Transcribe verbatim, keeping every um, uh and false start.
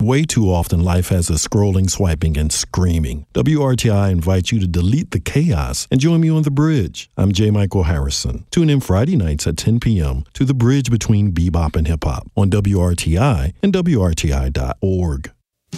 Way too often, life has us scrolling, swiping, and screaming. W R T I invites you to delete the chaos and join me on The Bridge. I'm J. Michael Harrison. Tune in Friday nights at ten p.m. to The Bridge between bebop and hip-hop on W R T I and W R T I dot org.